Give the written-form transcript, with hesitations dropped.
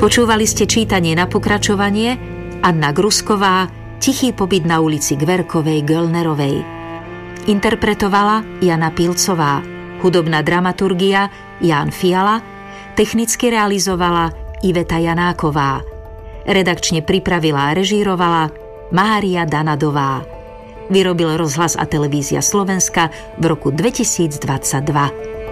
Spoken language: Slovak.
Počúvali ste čítanie na pokračovanie Anna Grusková, Tichý pobyt na ulici Gverkovej Göllnerovej. Interpretovala Jana Pilcová, hudobná dramaturgia Ján Fiala, technicky realizovala Iveta Janáková. Redakčne pripravila a režírovala Mária Danadová. Vyrobil Rozhlas a televízia Slovenska v roku 2022.